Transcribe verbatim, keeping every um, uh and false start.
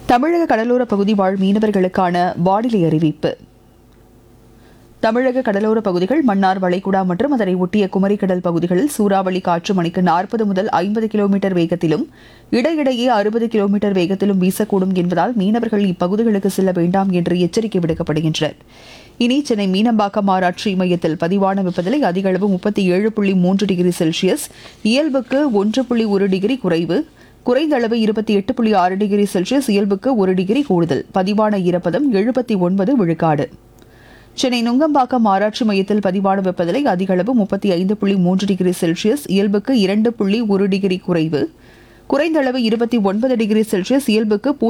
தமிழக கடலோர பகுதி வாழ் மீனவர்களுக்கான வானிலை அறிவிப்பு. தமிழக கடலோர பகுதிகள், மன்னார் வளைகுடா மற்றும் அதனை ஒட்டிய குமரிக்கடல் பகுதிகளில் சூறாவளி காற்று மணிக்கு நாற்பது முதல் ஐம்பது கிலோமீட்டர் வேகத்திலும் இடையிடையே அறுபது கிலோமீட்டர் வேகத்திலும் வீசக்கூடும் என்பதால் மீனவர்கள் இப்பகுதிகளுக்கு செல்ல வேண்டாம் என்று எச்சரிக்கை விடுக்கப்படுகின்றனர். இனி சென்னை மீனம்பாக்கம் ஆராய்ச்சி மையத்தில் பதிவான வெப்பநிலை அதிக அளவு முப்பத்தி ஏழு புள்ளி மூன்று டிகிரி செல்சியஸ், இயல்புக்கு ஒன்று புள்ளி ஒரு டிகிரி குறைவு. குறைந்த அளவு இருபத்தி எட்டு புள்ளி ஆறு டிகிரி செல்சியஸ், இயல்புக்கு ஒரு டிகிரி கூடுதல். பதிவான ஈரப்பதம் எழுபத்தி ஒன்பது விழுக்காடு. சென்னை நுங்கம்பாக்கம் ஆராய்ச்சி மையத்தில் பதிவான வெப்பநிலை அதிக அளவு முப்பத்தி ஐந்து புள்ளி மூன்று டிகிரி செல்சியஸ், இயல்புக்கு இரண்டு புள்ளி ஒரு டிகிரி குறைவு. குறைந்த அளவு இருபத்தி ஒன்பது டிகிரி செல்சியஸ், இயல்புக்கு